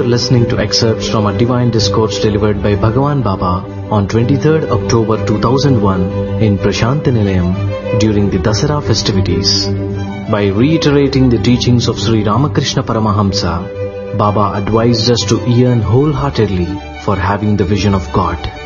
listening to excerpts from a divine discourse delivered by Bhagavan Baba on 23rd October 2001 in Prashantinilayam during the Dasara festivities. By reiterating the teachings of Sri Ramakrishna Paramahamsa, Baba advised us to yearn wholeheartedly for having the vision of God.